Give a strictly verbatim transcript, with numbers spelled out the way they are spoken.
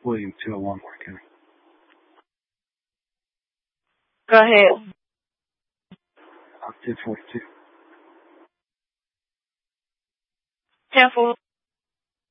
William, two oh one, Warren County. Go ahead. Uh, ten forty-two. ten forty.